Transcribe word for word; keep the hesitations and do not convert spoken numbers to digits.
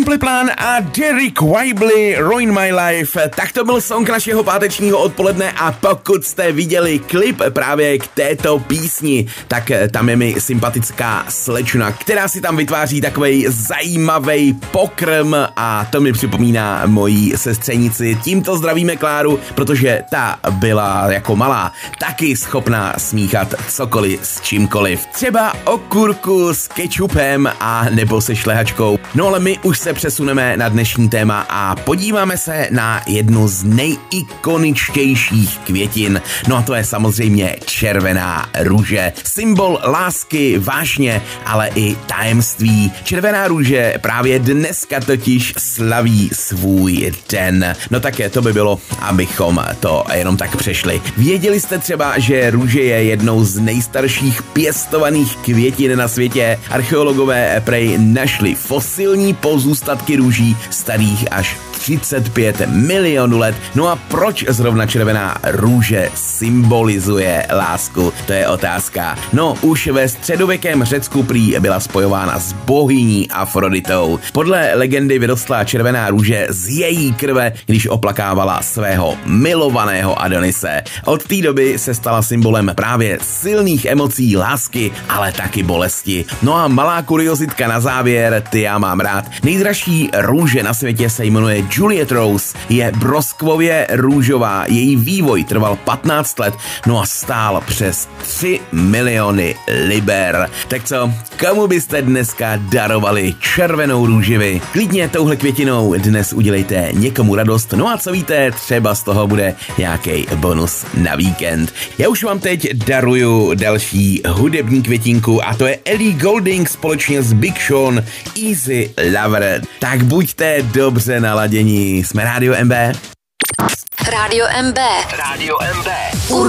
Plan a Derek Whibley, Ruin My Life. Tak to byl song našeho pátečního odpoledne a pokud jste viděli klip právě k této písni, tak tam je mi sympatická slečna, která si tam vytváří takovej zajímavý pokrm a to mi připomíná mojí sestřenici. Tímto zdravíme Kláru, protože ta byla jako malá taky schopná smíchat cokoliv s čímkoliv. Třeba okurku s kečupem a nebo se šlehačkou. No ale my už se přesuneme na dnešní téma a podíváme se na jednu z nejikoničtějších květin. No a to je samozřejmě červená růže. Symbol lásky, vášně, ale i tajemství. Červená růže právě dneska totiž slaví svůj den. No tak to by bylo, abychom to jenom tak přešli. Věděli jste třeba, že růže je jednou z nejstarších pěstovaných květin na světě? Archeologové prej našli fosilní pozůstatky růží starých až třicet pět milionů let. No a proč zrovna červená růže symbolizuje lásku? To je otázka. No už ve středověkém Řecku prý byla spojována s bohyní Afroditou. Podle legendy vyrostla červená růže z její krve, když oplakávala svého milovaného Adonise. Od té doby se stala symbolem právě silných emocí, lásky, ale taky bolesti. No a malá kuriozitka na závěr, ty já mám rád. Nejdražší růže na světě se jmenuje Juliet Rose, je broskvově růžová, její vývoj trval patnáct let, no a stál přes tři miliony liber. Tak co, komu byste dneska darovali červenou růži vy? Klidně touhle květinou dnes udělejte někomu radost, no a co víte, třeba z toho bude nějaký bonus na víkend. Já už vám teď daruju další hudební květinku a to je Ellie Goulding společně s Big Sean, Easy Lover. Tak buďte dobře naladěni, jsme Rádio M B. Rádio M B. Rádio M B.